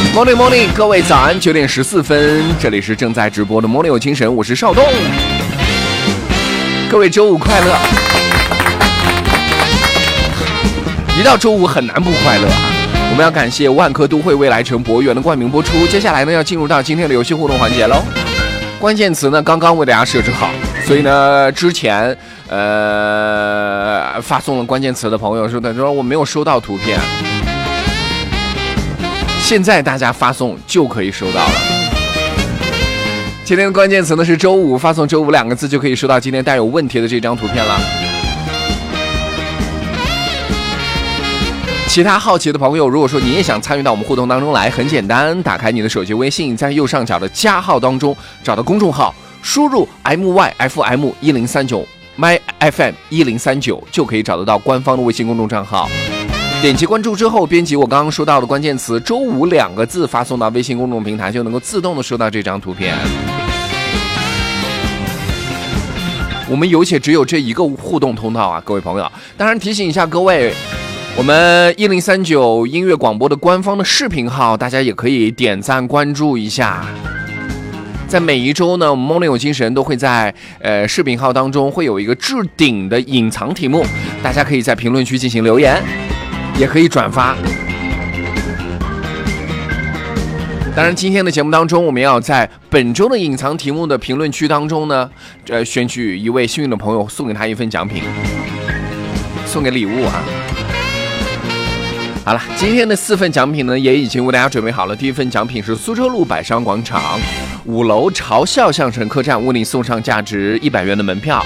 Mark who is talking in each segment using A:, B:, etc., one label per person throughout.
A: Morning Morning， 各位早安，9点14分，这里是正在直播的 Morning 有精神，我是邵栋。各位周五快乐！一到周五很难不快乐啊！我们要感谢万科都会未来城博园的冠名播出。接下来呢，要进入到今天的游戏互动环节喽。关键词呢，刚刚为大家设置好，所以呢，之前发送了关键词的朋友说我没有收到图片。现在大家发送就可以收到了。今天的关键词呢是周五，发送周五2个字就可以收到今天带有问题的这张图片了。其他好奇的朋友，如果说你也想参与到我们互动当中来，很简单，打开你的手机微信，在右上角的加号当中找到公众号，输入 myfm1039 myfm1039 就可以找得到官方的微信公众账号。点击关注之后，编辑我刚刚说到的关键词周五2个字发送到微信公众平台，就能够自动的收到这张图片。我们有且只有这一个互动通道啊，各位朋友。当然提醒一下各位，我们1039音乐广播的官方的视频号，大家也可以点赞关注一下。在每一周呢，我们 Morning 有精神都会在视频号当中会有一个置顶的隐藏题目，大家可以在评论区进行留言，也可以转发。当然今天的节目当中，我们要在本周的隐藏题目的评论区当中呢，选取一位幸运的朋友，送给他一份奖品，送给礼物啊。好了，今天的4份奖品呢也已经为大家准备好了。第一份奖品是苏州路百商广场5楼嘲笑相声客栈为你送上价值100元的门票，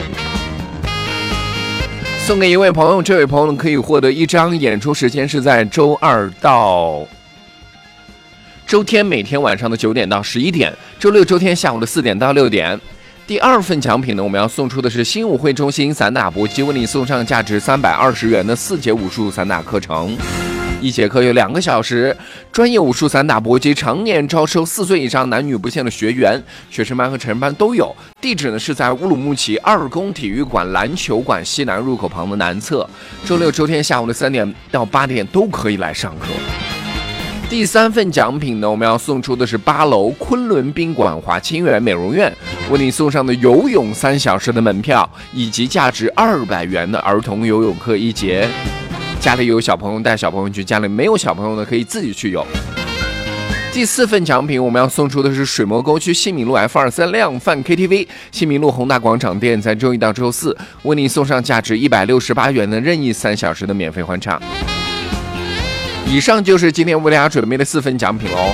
A: 送给一位朋友，这位朋友可以获得一张演出时间是在周2到周天每天晚上的9点到11点，周6周天下午的4点到6点。第2份奖品呢，我们要送出的是新武会中心散打搏击为你送上价值320元的4节武术散打课程，1节课有2个小时，专业武术散打搏击常年招收4岁以上男女不限的学员，学生班和成人班都有。地址呢是在乌鲁木齐2宫体育馆篮球馆西南入口旁的南侧，周6周天下午的3点到8点都可以来上课。第3份奖品呢，我们要送出的是8楼昆仑宾馆华清源美容院为你送上的游泳3小时的门票，以及价值200元的儿童游泳课1节。家里有小朋友带小朋友去，家里没有小朋友呢可以自己去游。第4份奖品我们要送出的是水磨沟区新民路 F23 量贩 KTV 新民路宏大广场店，在周1到周4为你送上价值168元的任意3小时的免费欢唱。以上就是今天为大家准备的4份奖品喽。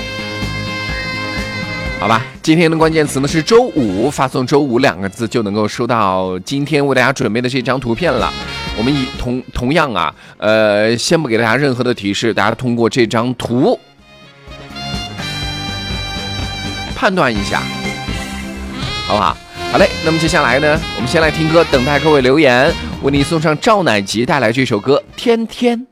A: 好吧，今天的关键词呢是周五，发送周五2个字就能够收到今天为大家准备的这张图片了。我们以同样啊，先不给大家任何的提示，大家通过这张图判断一下，好不好？好嘞，那么接下来呢，我们先来听歌，等待各位留言，为你送上赵乃吉带来这首歌《天天》。